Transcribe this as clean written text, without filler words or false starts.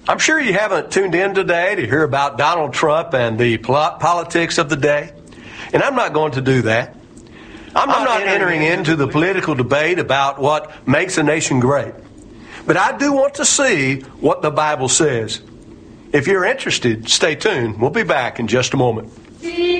I'm sure you haven't tuned in today to hear about Donald Trump and the politics of the day. And I'm not going to do that. I'm not entering into the political debate about what makes a nation great. But I do want to see what the Bible says. If you're interested, stay tuned. We'll be back in just a moment.